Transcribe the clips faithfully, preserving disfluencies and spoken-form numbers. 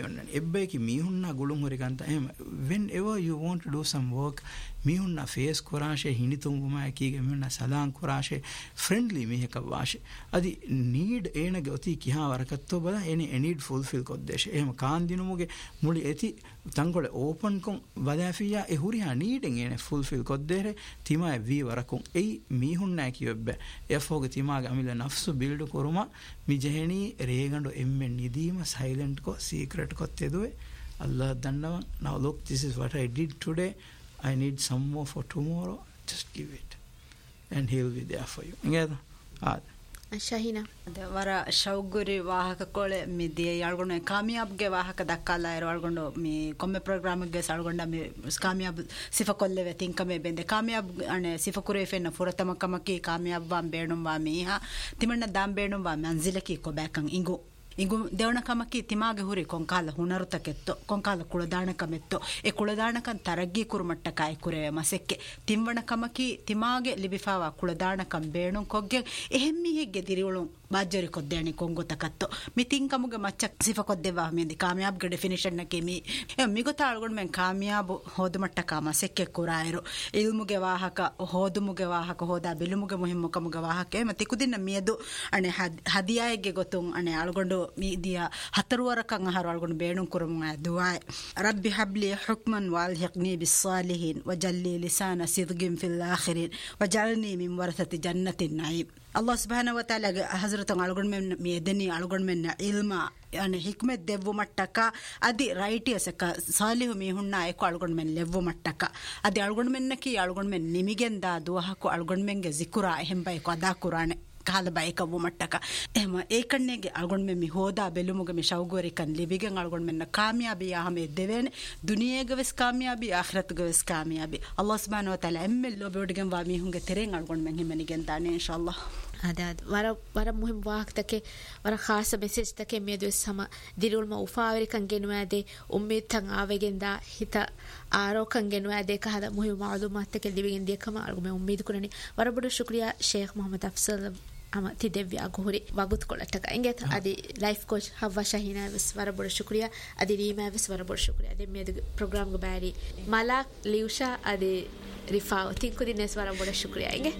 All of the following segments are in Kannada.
onna ebbe ki mihunna gulun hori kanta em whenever you want to do some work mihunna face korashe hinitum guma ekige mihunna salan korashe friendly miheka washe adi need enage oti kiha warakatto bala eni need fulfill koddeshe em kaan dinumuge muli eti tangole open kon wadafiya e huriha need ene fulfill koddere tima vi warakun ei mihunna kiyobbe efoge tima ga amila nafsu build koruma mi jeheni reegando emme nidima silent ko secret ko teduwe Allah dannawa now look this is what I did today I need some more for tomorrow just give it and he'll be there for you ngeda ad Shahina ವರ ಶೌಗುರಿ ವಾಹಕ ಕೊಳೆ ಮಿ ದಿಯ ಯಾಳ್ಗೊಂಡು ಕಾಮಿಯಾಬ್ಗೆ ವಾಹಕ ದಕ್ಕಲ್ಲ ಇರೋ ಅಳ್ಗೊಂಡು ಮಿ ಕೊಮ್ಮೆ ಪ್ರೋಗ್ರಾಮ್ಗೆ ಸಳ್ಗೊಂಡ ಮಿ ಕಾಮಿಯಾಬ್ ಸಿಫ ಕೊಲ್ಲೆವೆ ತಿಂಕಮೆ ಬೆಂದೆ ಕಾಮಿಯಾಬ್ ಅಣೆ ಸಿಫ ಕುರೇಫೆನ್ನ ಫುರತಮ ಕಮಕಿ ಕಾಮಿಯಾಬ್ ವಾಂ ಬೇಣುಂ ವಾ ಮೀಹಾ ತಿಮಣ್ಣ ದಾಂ ಬೇಣುಂ ವಾ ಮಂಜಿಲಕಿ ಕೊಬ್ಯಾಕಂ ಇಂಗು ಇಂಗು ದೇವಣಕಮಕ್ಕಿ ತಿಮಾಗೆ ಹುರಿ ಕೊಂಕಾಲ ಹುಣರುತಕೆತ್ತೋ ಕೊಂಕಾಲ ಕುಳದಾಣಕಮೆತ್ತೋ ಎ ಕುಳದಾಣಕನ್ ತರಗ್ಗಿ ಕುರುಮಟ್ಟ ಕಾಯಿ ಕುರೆ ಮಸೆಕ್ಕೆ ತಿಂವಣಕಮಕಿ ತಿಮಾಗೆ ಲಿಬಿಫಾವ ಕುಳದಾಣಕಂ ಬೇಣು ಕೊಗ್ಗೆ ಎಹೆಮ್ಮಿ ಹೆಗ್ಗೆ ದಿರಿವಳು ಬಾಜ್ಜರಿ ಕೊದ್ದೇಣಿ ಕೊಂಗೊತಕತ್ತೋ ಮಿ ತಿಂಕಮುಗೆ ಮಚ್ಚ ಸಿಫ ಕೊದ್ದೆವಾ ಮೆಂದಿ ಕಾಮಯಾಬ್ಗೆ ಡೆಫಿನಿಷನ್ ನಕ್ಕೆ ಮಿ ಎ ಮಿಗೊತ ಅಳ್ಗೊಂಡು ಮೆನ್ ಕಾಮಯಾಬ್ ಹೋದುಮಟ್ಟ ಕಾಮ ಸೆಕ್ಕೆ ಕುರಾಯರು ಇಲ್ಮುಗೆ ವಾಹಕ ಹೋದುಮುಗೆ ವಾಹಕ ಹೋದ ಬಿಲುಮುಗೆ ಮುಹಿಮ್ಮುಕಮುಗೆ ವಾಹಕ ಮತ್ತೆ ಕುದಿನ ಮಿಯದು ಅಣೆ ಹದಿಯಾಯಿಗೆ ಗೊತ್ತು ಅಣೆ ಅಳ್ಗೊಂಡು ميديا هترور كان هرالغون بينون كرم دعاء ربي هب لي حكما والحقني بالصالحين وجلي لسان صدق في الاخرين وجعلني من ورثة جنة النعيم الله سبحانه وتعالى حضرت algon men medeni algon men ilma yani hikmet devvu mattaka adi righteous ka salihu mi hunna eko algon men levvu mattaka adi algon men naki algon men nimigenda duha ko algon men ge zikura ehemba ko ada qur'ane ಕಾಲ ಬೈಕವು ಮಟ್ಟಕ ಎಮ ಏಕಣ್ಣೆಗೆ ಅಳ್ಗೊಂಡ್ ಮೆ ಮಿ ಹೋದ ಬೆಲುಮುಗ ಮಿ ಶೌಗೋರಿ ಕನ್ ಲಿಬಿಗೆ ಅಳ್ಗೊಂಡ್ ಮೆನ್ನ ಕಾಮಯಾಬಿ ಆಹಮೆ ದೇವೇನೆ ದುನಿಯೆಗೆ ವೆಸ್ ಕಾಮಯಾಬಿ ಆಖಿರತ್ಗೆ ವೆಸ್ ಕಾಮಯಾಬಿ ಅಲ್ಲಾಹ್ ಸುಬ್ಹಾನಹು ವ ತಆಲಾ ಎಮ್ಮೆಲ್ಲೋ ಬೆವಡಿಗೆ ವಾ ಮಿ ಹುಂಗೆ ತೆರೆಂಗ್ ಅಳ್ಗೊಂಡ್ ಮೆನ್ ಹಿಮನಿಗೆ ಅಂತಾನೆ ಇನ್ಶಾಅಲ್ಲಾಹ್ ಅದಾದ ವರ ವರ ಮುಹಿಂ ವಾಹಕತಕೆ ವರ ಖಾಸ ಮೆಸೇಜ್ ತಕೆ ಮೇದು ಸಮ ದಿರುಲ್ಮ ಉಫಾವರಿ ಕಂಗೆನುವಾದೆ ಉಮ್ಮೀದ್ ತಂ ಆವೆಗೆಂದ ಹಿತ ಆರೋಕಂ ಗೆನುವಾದೆ ಕಹದ ಮುಹಿಂ ಮಾಲೂಮಾತ್ ತಕೆ ಲಿಬಿಗೆ ದೇಕಮ ಅಳ್ಗೊಮೆ ಉಮ್ಮೀದ್ ಕುರನಿ ವರಬಡು ಶುಕ್ರಿಯಾ Sheikh Mohammed Afsal ama tidevya gohuri wagut kolataka inget adi life coach Havwa Shahina vis warabod shukriya adi rima vis warabod shukriya adi med program go bari Malak Liusha adi Rifao tinku dines warabod shukriya inge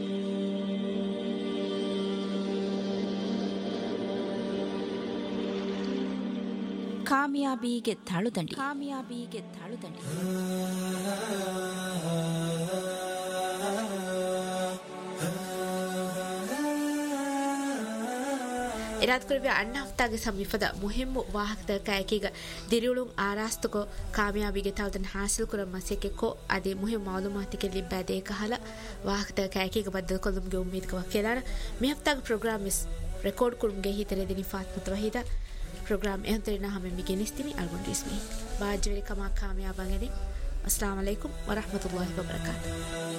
ಕಾಮಿಯಾಬಿಗೆ ತಾಳುದಂಡಿ ಕಾಮಿಯಾಬಿಗೆ ತಾಳುದಂಡಿ ಇರಾದ್ ಕುರಿವೆ ಅಣ್ಣ ಹಫ್ತಾಗೆ ಸಮೀಪದ ಮುಹಿಮ್ಮು ವಾಹಕದ ಕಾಯಕಿಗ ದಿರುಳುಂ ಆರಾಸ್ತುಕೋ ಕಾಮಯಾಬಿಗೆ ತಾವುದನ್ ಹಾಸಿಲ್ ಕುರ ಮಸೆಕೆ ಕೋ ಅದಿ ಮುಹಿಮ್ ಮಾಲೂಮಾತಿಗೆ ಲಿಬ್ಬಾದೆ ಕಹಲ ವಾಹಕದ ಕಾಯಕಿಗ ಬದ್ದಲ್ ಕೊಲುಮ್ಗೆ ಉಮ್ಮೀದ್ಗೆ ವಕ್ಕೆದಾರ ಮಿ ಹಫ್ತಾಗ program is record ಕುರುಮ್ಗೆ ಹಿತರೆ ದಿನಿ ಫಾತ್ಮತ್ ವಹಿದ program ಎಹಂತರಿನ ಹಮೆ ಮಿಗೆ ನಿಸ್ತಿನಿ ಅಲ್ಗೊಂಡಿಸ್ಮಿ ಬಾಜ್ವರಿ comma ಕಾಮಯಾಬಂಗೆನೆ ಅಸ್ಸಲಾಮು ಅಲೈಕುಂ ವರಹಮತುಲ್ಲಾಹಿ ವಬರಕಾತುಹು